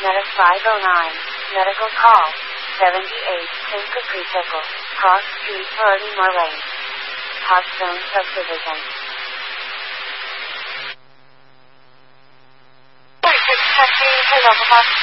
Meta 509, medical call, 78, St. Patricio, Cross Street, Baltimore Lane, Hotstone Subdivision. 46 taxi, hello,